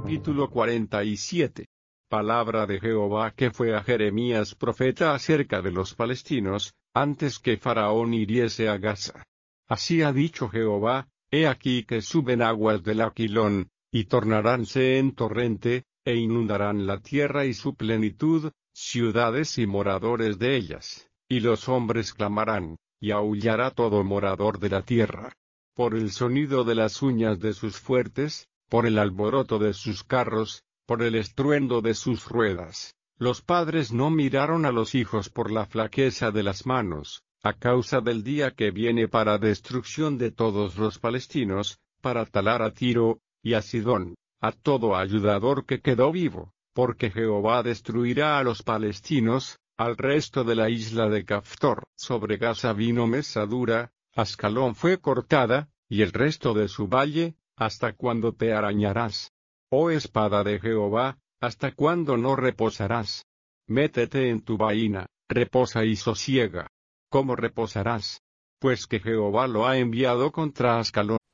Capítulo 47. Palabra de Jehová que fue a Jeremías profeta acerca de los palestinos, antes que Faraón hiriese a Gaza. Así ha dicho Jehová: he aquí que suben aguas del Aquilón, y tornaránse en torrente, e inundarán la tierra y su plenitud, ciudades y moradores de ellas, y los hombres clamarán, y aullará todo morador de la tierra. Por el sonido de las uñas de sus fuertes, por el alboroto de sus carros, por el estruendo de sus ruedas. Los padres no miraron a los hijos por la flaqueza de las manos, a causa del día que viene para destrucción de todos los palestinos, para talar a Tiro, y a Sidón, a todo ayudador que quedó vivo, porque Jehová destruirá a los palestinos, al resto de la isla de Caftor. Sobre Gaza vino mesadura, Ascalón fue cortada, y el resto de su valle, ¿hasta cuándo te arañarás? Oh espada de Jehová, ¿hasta cuándo no reposarás? Métete en tu vaina, reposa y sosiega. ¿Cómo reposarás? Pues que Jehová lo ha enviado contra Ascalón.